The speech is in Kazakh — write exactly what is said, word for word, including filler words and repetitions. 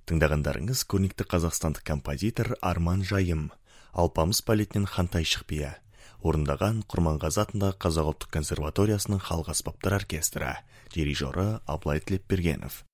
Тыңдағандарыңыз көрнекті қазақстандық композитор Арман Жайым, Алпамыс балетінен Хантай Шықпия, орындаған Құрманғазы атындағы Қазақ ұлттық консерваториясының халық аспаптар оркестрі, дирижері Абылай Тілепбергенов.